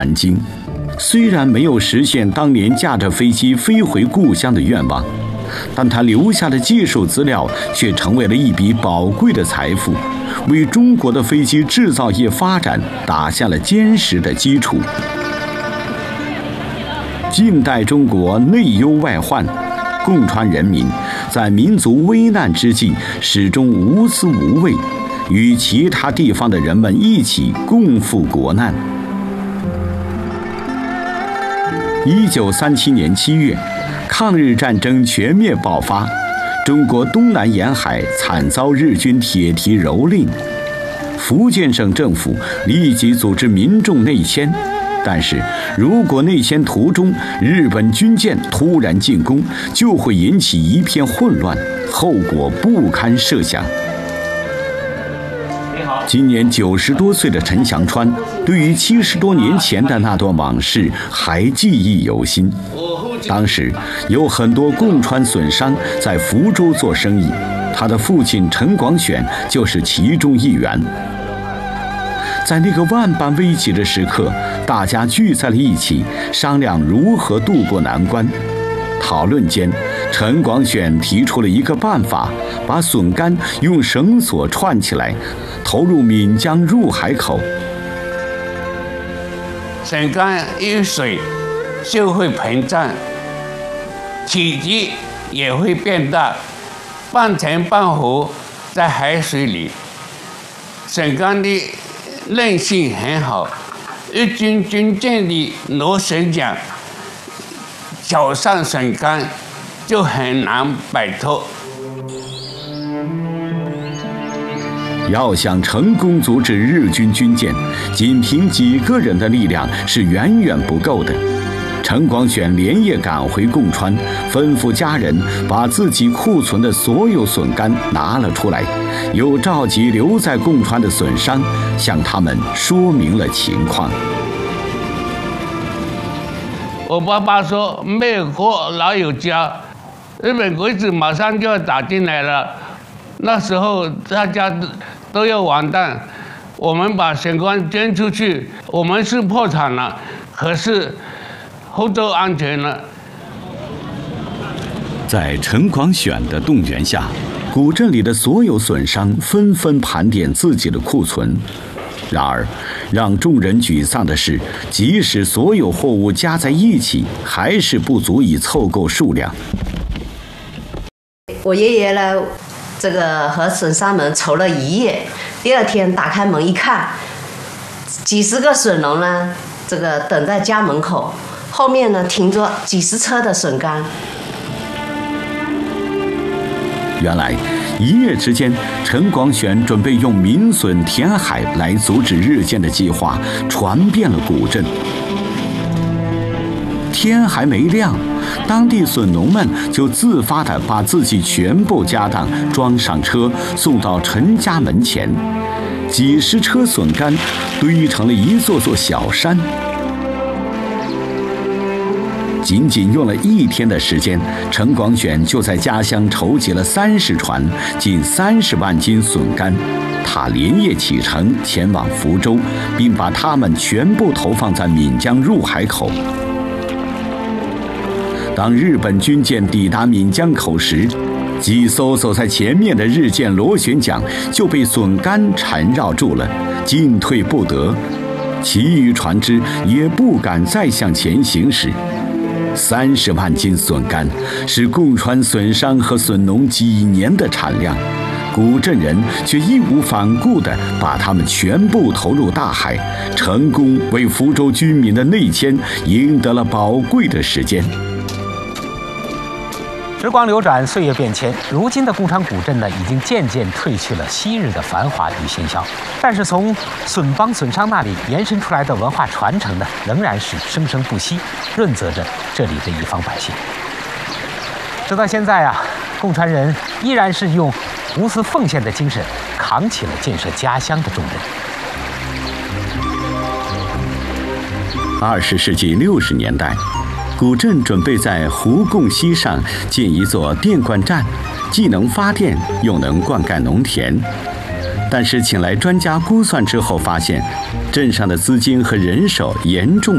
南京。虽然没有实现当年驾着飞机飞回故乡的愿望，但他留下的技术资料却成为了一笔宝贵的财富，为中国的飞机制造业发展打下了坚实的基础。近代中国内忧外患，共川人民在民族危难之际始终无私无畏，与其他地方的人们一起共赴国难。1937年7月，抗日战争全面爆发，中国东南沿海惨遭日军铁蹄蹂躏，福建省政府立即组织民众内迁。但是，如果内迁途中日本军舰突然进攻，就会引起一片混乱，后果不堪设想。今年90多岁的陈祥川，对于70多年前的那段往事还记忆犹新。当时有很多共川损商在福州做生意，他的父亲陈广选就是其中一员。在那个万般危急的时刻，大家聚在了一起，商量如何渡过难关。讨论间，陈广选提出了一个办法，把笋干用绳索串起来，投入岷江入海口。 笋干遇水就会膨胀，体积也会变大，半沉半浮在海水里。笋干的韧性很好，日军军舰里螺旋桨绞上笋干就很难摆脱。 要想成功阻止日军军舰，仅凭几个人的力量是远远不够的。陈广选连夜赶回贡川，吩咐家人把自己库存的所有笋干拿了出来，又召集留在贡川的笋商，向他们说明了情况。 我爸爸说，没有国老有家，日本鬼子马上就要打进来了，那时候大家都要完蛋。我们把笋干捐出去，我们是破产了，可是后州安全了。 在陈广选的动员下，古镇里的所有笋商纷纷盘点自己的库存。然而，让众人沮丧的是，即使所有货物加在一起，还是不足以凑够数量。 我爷爷呢，这个和笋商们愁了一夜，第二天打开门一看，几十个笋农呢，这个等在家门口，后面呢停着几十车的笋干。 原来一夜之间，陈广选准备用民笋填海来阻止日舰的计划传遍了古镇。天还没亮，当地笋农们就自发地把自己全部家当装上车，送到陈家门前。几十车笋干堆成了一座座小山。仅仅用了1天的时间，陈广选就在家乡筹集了30船，近30万斤笋干。他连夜启程前往福州，并把它们全部投放在岷江入海口。当日本军舰抵达岷江口时，几艘走在前面的日舰螺旋桨就被笋干缠绕住了，进退不得。其余船只也不敢再向前行驶。30万斤笋干是贡川笋商和笋农几年的产量，古镇人却义无反顾地把它们全部投入大海，成功为福州居民的内迁赢得了宝贵的时间。 时光流转，岁月变迁，如今的贡川古镇呢，已经渐渐褪去了昔日的繁华与喧嚣。但是从笋帮笋商那里延伸出来的文化传承呢，仍然是生生不息，润泽着这里的一方百姓。直到现在啊，贡川人依然是用无私奉献的精神，扛起了建设家乡的重任。 20世纪60年代。古镇准备在湖贡溪上建一座电灌站，既能发电又能灌溉农田。但是请来专家估算之后发现，镇上的资金和人手严重